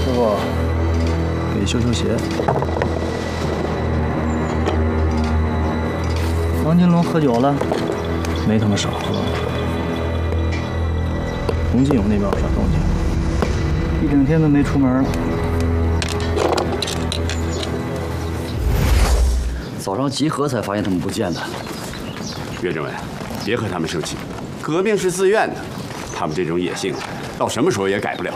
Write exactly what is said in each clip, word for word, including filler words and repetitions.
师傅，给修修鞋。王金龙喝酒了，没他妈少喝。洪金勇那边有啥动静？一整天都没出门了。 早上集合才发现他们不见了。 岳政委，别和他们生气，革命是自愿的，他们这种野性，到什么时候也改不了。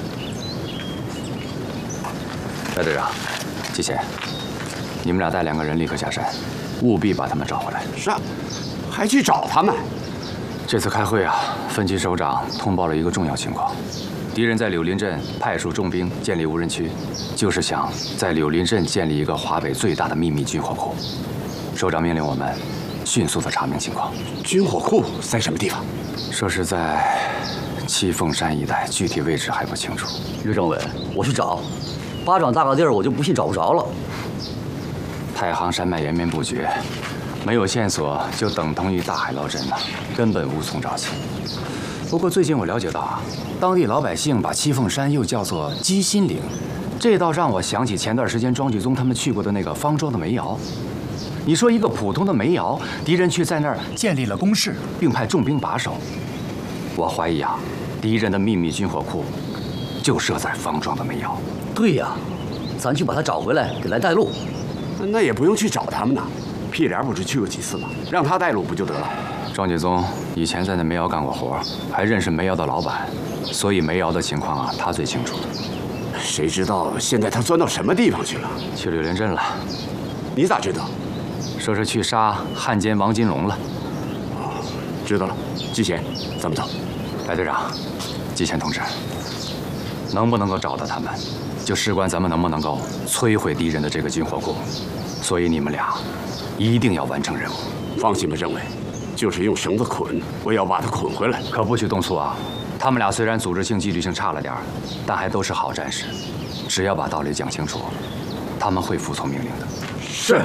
戴队长，季贤，你们俩带两个人立刻下山，务必把他们找回来。 是啊，还去找他们？ 这次开会啊，分局首长通报了一个重要情况：敌人在柳林镇派出重兵建立无人区，就是想在柳林镇建立一个华北最大的秘密军火库。首长命令我们迅速的查明情况。 军火库在什么地方？ 说是在七凤山一带，具体位置还不清楚。 岳政委，我去找。巴掌大个地儿，我就不信找不着了。 太行山脉延绵不绝，没有线索就等同于大海捞针呐，根本无从找起。不过最近我了解到啊，当地老百姓把七凤山又叫做鸡心岭，这倒让我想起前段时间庄举宗他们去过的那个方庄的煤窑。你说一个普通的煤窑，敌人却在那儿建立了工事，并派重兵把守。我怀疑啊，敌人的秘密军火库就设在方庄的煤窑。 对呀，咱去把他找回来，给来带路。 那也不用去找他们呐，屁莲不是去过几次吗？让他带路不就得了？ 庄举宗以前在那煤窑干过活，还认识煤窑的老板，所以煤窑的情况啊，他最清楚。 谁知道现在他钻到什么地方去了？ 去柳林镇了。 你咋知道？ 说是去杀汉奸王金龙了。 哦，知道了。季贤，咱们走。 戴队长，季贤同志，能不能够找到他们，就事关咱们能不能够摧毁敌人的这个军火库。所以你们俩一定要完成任务。 放心吧，政委，就是用绳子捆，我也要把他捆回来。 可不许动粗啊！他们俩虽然组织性、纪律性差了点，但还都是好战士。只要把道理讲清楚，他们会服从命令的。 是。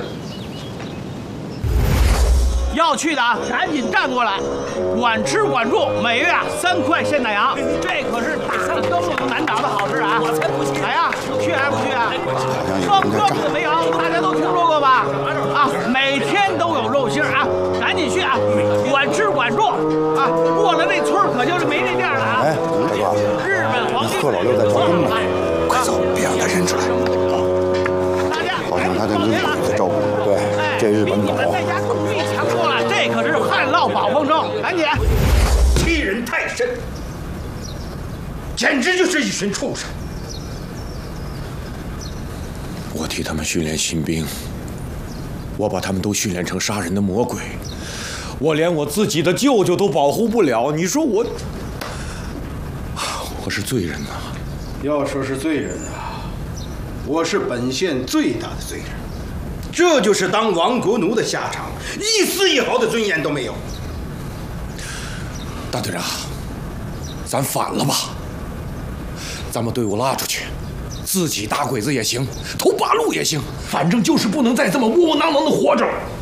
要去的啊，赶紧站过来，管吃管住，每月啊三块现大洋，这可是打上灯笼都难找的好事啊！我才不去！来呀，去还是不去啊？双科子煤窑大家都听说过吧？啊，每天都有肉馅啊，赶紧去啊！管吃管住啊，过了那村可就是没那店了啊！ 哎，大哥， 日本皇帝贺老六在招工呢，快走，别让他认出来。好像他在跟鬼子招呼。对，这日本狗。 在家动力强多了，这可是旱涝保丰收，赶紧！ 欺人太甚，简直就是一群畜生！我替他们训练新兵，我把他们都训练成杀人的魔鬼，我连我自己的舅舅都保护不了，你说我，我是罪人呐！ 要说是罪人啊，我是本县最大的罪人。这就是当亡国奴的下场，一丝一毫的尊严都没有。 大队长，咱反了吧？咱们队伍拉出去，自己打鬼子也行，投八路也行，反正就是不能再这么窝窝囊囊的活着。